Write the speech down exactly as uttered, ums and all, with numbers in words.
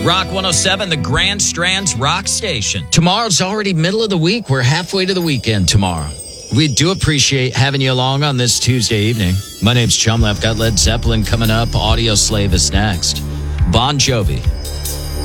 Rock one oh seven, the Grand Strands Rock Station. Tomorrow's already middle of the week. We're halfway to the weekend tomorrow. We do appreciate having you along on this Tuesday evening. My name's Chumley. I've got Led Zeppelin coming up. Audio Slave is next. Bon Jovi.